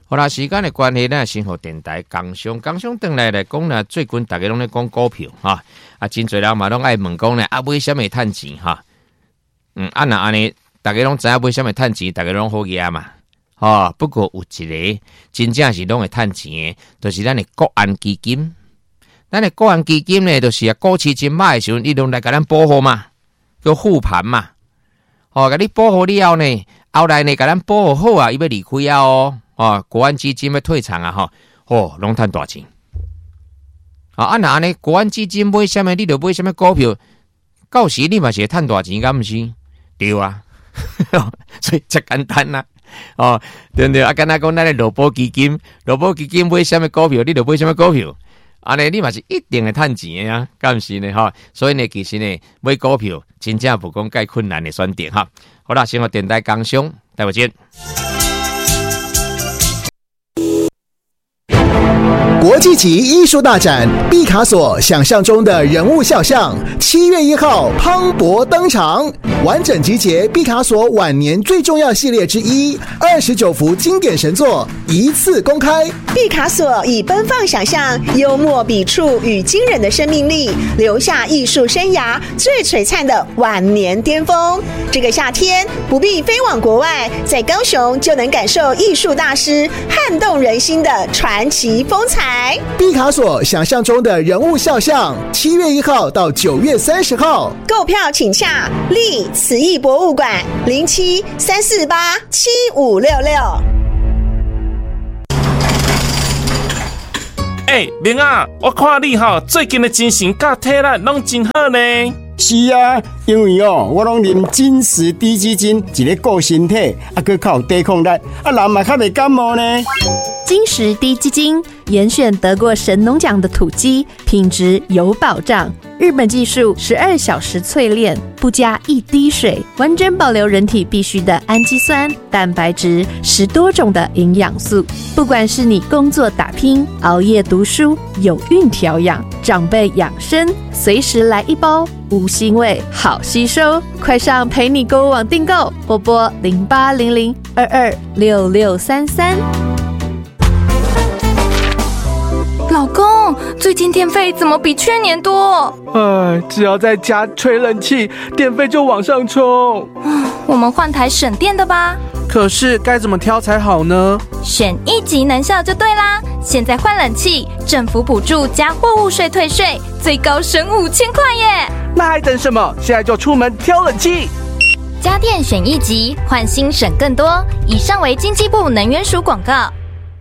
好啦，时间的关系呢，先和电台工商转来讲呢，最近大家拢在讲股票哈，真侪人嘛拢爱问讲呢，买什么赚钱哈？那安尼，大家拢知影买什么赚钱，大家拢好嘢嘛。不过有一个真正是拢会赚钱的，就是咱的国安基金。咱的国安基金呢，就是股市真歹的时候，伊拢来甲咱保护嘛，叫护盘嘛。甲你保护了呢，后来呢，甲咱保护好啊，伊要离开啊国安基金要退场啊，拢赚大钱。那安尼国安基金买什么，你就买什么股票，到时你嘛是会赚大钱，敢毋是？对啊，所以真简单啦。对不对？敢若讲咱的劳保基金买什么股票，你就买什么股票。安尼你嘛是一定会赚钱的啊，敢毋是呢？所以呢，其实呢，买股票真正不讲介困难的选择哈。好啦，先和电台工商，待会见。 国际级艺术大展毕卡索想象中的人物肖像，7月1号磅礴登场，完整集结毕卡索晚年最重要系列之一，29幅经典神作一次公开。 毕卡索以奔放想象、幽默笔触与惊人的生命力，留下艺术生涯最璀璨的晚年巅峰。这个夏天不必飞往国外，在高雄就能感受艺术大师撼动人心的传奇风采。 毕卡索想象中的人物肖像，7月1号到9月30号， 购票请洽立慈艺博物馆0734875566。 明啊，我看你最近的精神甲体力拢真好呢。 是啊，因为我拢啉金石低基金，一个顾身体，还靠有抵抗力，人嘛较袂感冒呢。 金石低基金严选得过神农奖的土鸡，品质有保障。日本技术12小时淬炼，不加一滴水，完整保留人体必需的氨基酸、蛋白质，10多种的营养素。不管是你工作打拼、熬夜读书、有孕调养、长辈养生，随时来一包，无腥味，好吸收。快上陪你购物网订购，拨拨0800226633。 老公，最近电费怎么比去年多？ 只要在家吹冷气，电费就往上冲。 我们换台省电的吧。 可是该怎么挑才好呢？ 选1级能效就对啦。现在换冷气，政府补助加货物税退税，最高省5000块耶！ 那还等什么？现在就出门挑冷气。 家电选1级，换新省更多。以上为经济部能源署广告。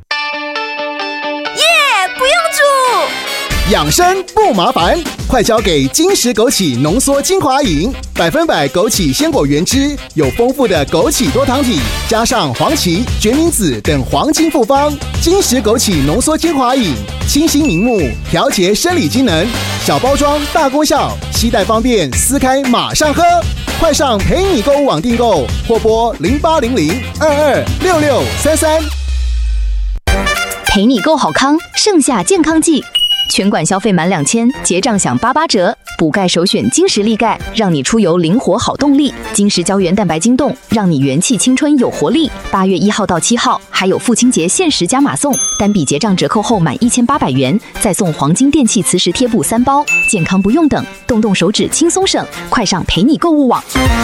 不用煮， 养生不麻烦，快交给金石枸杞浓缩精华饮，100%枸杞鲜果原汁，有丰富的枸杞多糖体，加上黄芪、决明子等黄金复方。金石枸杞浓缩精华饮，清新明目，调节生理机能，小包装大功效，携带方便，撕开马上喝。快上陪你购物网订购，或拨0800226633。 陪你购好康，盛夏健康季，全馆消费满2000，结账享88折。补钙首选金石力钙，让你出游灵活好动力。金石胶原蛋白晶冻，让你元气青春有活力。8月1号到7号，还有父亲节限时加码送，单笔结账折扣后满1800元，再送黄金电器磁石贴布3包。健康不用等，动动手指轻松省，快上陪你购物网。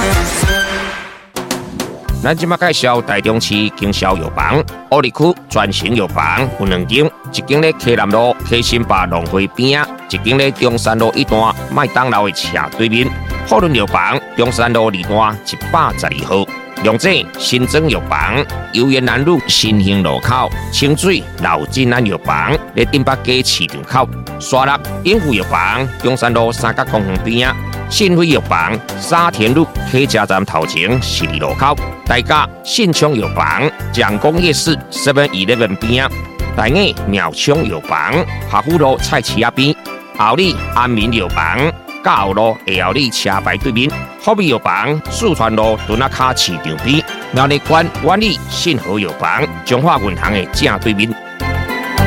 咱即马介绍台中市经销药房，乌里区专型药房有2间，一间咧溪南路溪新坝农会边，一间咧中山路1段麦当劳的斜对面。富润药房中山路2段112号。龙井新庄药房游园南路新兴路口，清水老金安药房咧顶北街市场口，沙鹿永福药房中山路三角公园边，信辉药房沙田路客家站头前12路口，大甲信昌药房蒋公夜市 7-11边，大雅苗昌药房合府路菜市仔边，后里安民药房甲后路下后里车牌对面，福美药房四川路墩仔卡市场边，苗栗县万里信和药房中华银行的正对面。